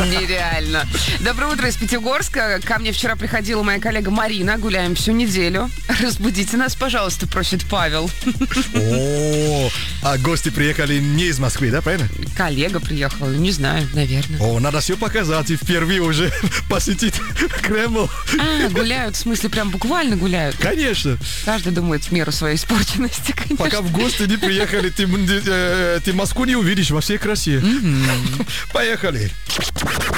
Нереально. Доброе утро из Пятигорска. Ко мне вчера приходила моя коллега Марина. Гуляем всю неделю. Разбудите нас, пожалуйста, просит Павел. О, а гости приехали не из Москвы, да, правильно? Коллега приехал, не знаю, наверное. О, надо все показать и впервые уже посетить Кремль. Гуляют, в смысле, прям буквально гуляют. Конечно. Каждый думает в меру своей испорченности, конечно. Пока в гости не приехали, ты Москву не увидишь во всей красе. Поехали.